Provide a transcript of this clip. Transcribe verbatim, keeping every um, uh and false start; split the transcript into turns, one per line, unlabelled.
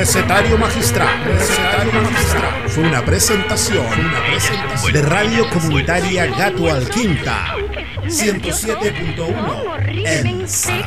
Recetario Magistral. Recetario Magistral. Fue una presentación, una presentación de Radio Comunitaria Gato Alquinta ciento siete punto uno en